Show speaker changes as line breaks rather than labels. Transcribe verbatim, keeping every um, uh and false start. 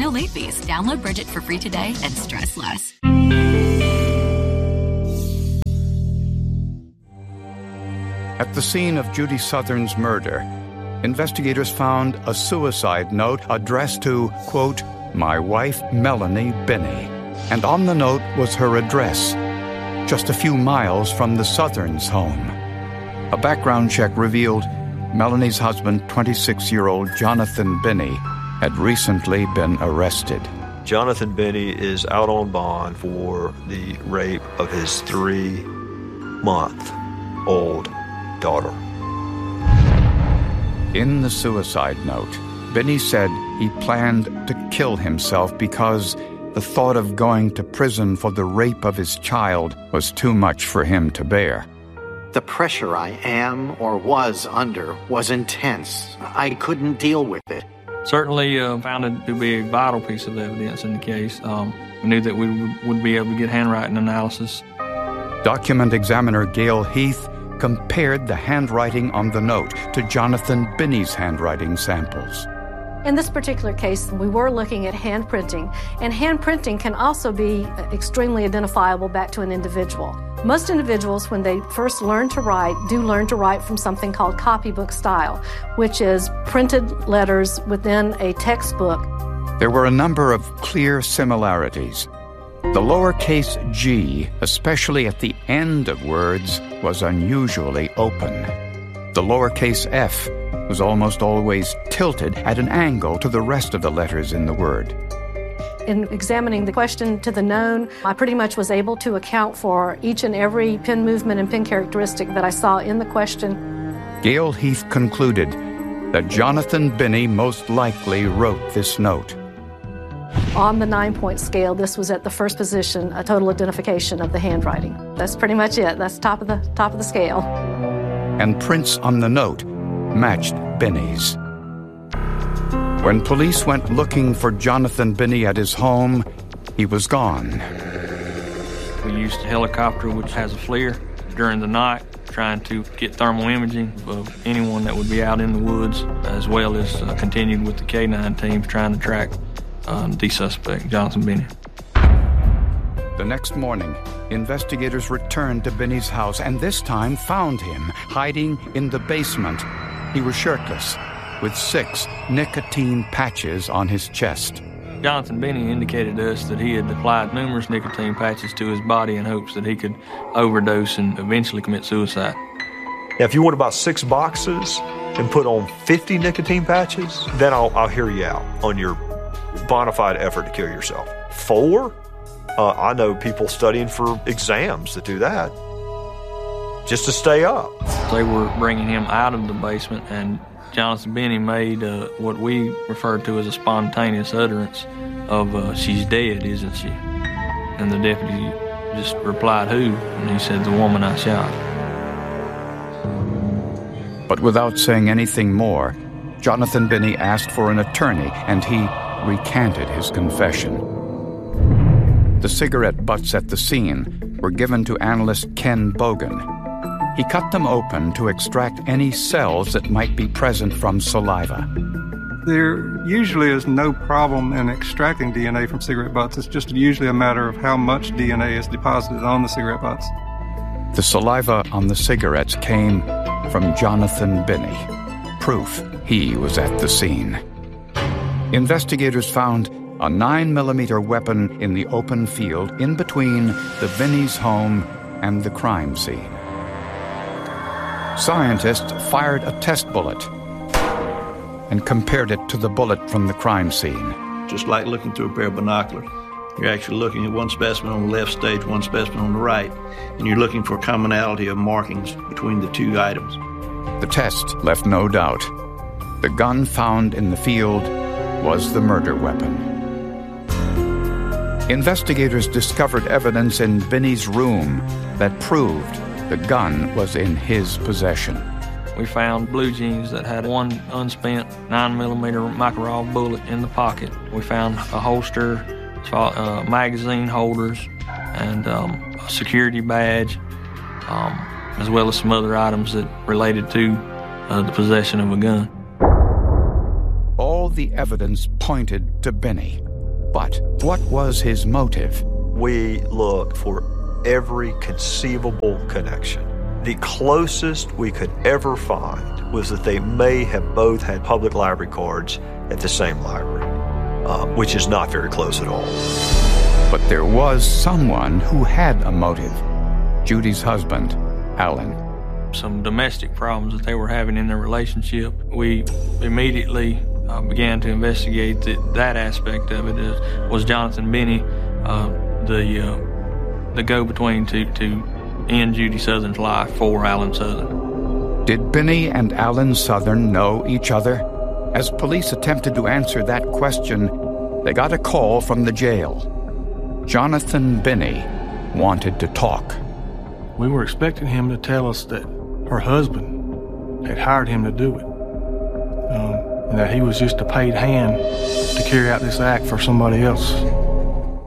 no late fees. Download Bridget for free today and stress less.
At the scene of Judy Southern's murder, investigators found a suicide note addressed to, quote, my wife, Melanie Binney. And on the note was her address, just a few miles from the Southerns' home. A background check revealed Melanie's husband, twenty-six-year-old Jonathan Binney, had recently been arrested.
Jonathan Binney is out on bond for the rape of his three-month-old daughter.
In the suicide note, Binney said he planned to kill himself because the thought of going to prison for the rape of his child was too much for him to bear.
The pressure I am or was under was intense. I couldn't deal with it.
Certainly uh, found it to be a vital piece of evidence in the case. Um, we knew that we would be able to get handwriting analysis.
Document examiner Gail Heath compared the handwriting on the note to Jonathan Binney's handwriting samples.
In this particular case, we were looking at handprinting, and handprinting can also be extremely identifiable back to an individual. Most individuals, when they first learn to write, do learn to write from something called copybook style, which is printed letters within a textbook.
There were a number of clear similarities. The lowercase g, especially at the end of words, was unusually open. The lowercase f was almost always tilted at an angle to the rest of the letters in the word.
In examining the question to the known, I pretty much was able to account for each and every pen movement and pen characteristic that I saw in the question.
Gail Heath concluded that Jonathan Binney most likely wrote this note.
On the nine-point scale, this was at the first position, a total identification of the handwriting. That's pretty much it. That's top of the top of the scale.
And prints on the note matched Binney's. When police went looking for Jonathan Binney at his home, he was gone.
We used a helicopter which has a FLIR during the night, trying to get thermal imaging of anyone that would be out in the woods, as well as uh, continued with the K nine teams trying to track uh, the suspect, Jonathan Binney.
The next morning, investigators returned to Binney's house and this time found him hiding in the basement. He was shirtless, with six nicotine patches on his chest.
Jonathan Binney indicated to us that he had applied numerous nicotine patches to his body in hopes that he could overdose and eventually commit suicide.
Now, if you want to buy six boxes and put on fifty nicotine patches, then I'll, I'll hear you out on your bona fide effort to kill yourself. Four? Uh, I know people studying for exams that do that just to stay up.
They were bringing him out of the basement, and Jonathan Binney made uh, what we referred to as a spontaneous utterance of, uh, she's dead, isn't she? And the deputy just replied, who? And he said, the woman I shot.
But without saying anything more, Jonathan Binney asked for an attorney, and he recanted his confession. The cigarette butts at the scene were given to analyst Ken Bogan. He cut them open to extract any cells that might be present from saliva.
There usually is no problem in extracting D N A from cigarette butts. It's just usually a matter of how much D N A is deposited on the cigarette butts.
The saliva on the cigarettes came from Jonathan Binney, proof he was at the scene. Investigators found a nine millimeter weapon in the open field in between the Binney's home and the crime scene. Scientists fired a test bullet and compared it to the bullet from the crime scene.
Just like looking through a pair of binoculars. You're actually looking at one specimen on the left stage, one specimen on the right, and you're looking for commonality of markings between the two items.
The test left no doubt. The gun found in the field was the murder weapon. Investigators discovered evidence in Binney's room that proved the gun was in his possession.
We found blue jeans that had one unspent nine millimeter Makarov bullet in the pocket. We found a holster, uh, magazine holders, and um, a security badge, um, as well as some other items that related to uh, the possession of a gun.
All the evidence pointed to Binney. But what was his motive?
We looked for every conceivable connection. The closest we could ever find was that they may have both had public library cards at the same library, uh, which is not very close at all.
But there was someone who had a motive. Judy's husband, Alan.
Some domestic problems that they were having in their relationship. We immediately uh, began to investigate the, that aspect of it. Is, was Jonathan Binney uh, the uh, the go-between to, to end Judy Southern's life for Alan Southern?
Did Binney and Alan Southern know each other? As police attempted to answer that question, they got a call from the jail. Jonathan Binney wanted to talk.
We were expecting him to tell us that her husband had hired him to do it, um, and that he was just a paid hand to carry out this act for somebody else.